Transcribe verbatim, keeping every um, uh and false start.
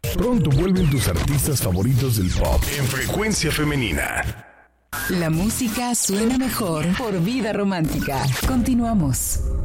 Pronto vuelven tus artistas favoritos del pop en Frecuencia Femenina. La música suena mejor por Vida Romántica. Continuamos.